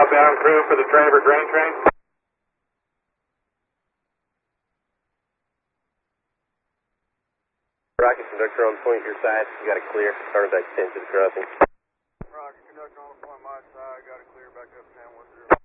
southbound crew for the Traver grain train. Rocket conductor on point your side, you got it clear. Started back 10 to the crossing. Rocket conductor on the point my side, got it clear back up 10 1 0.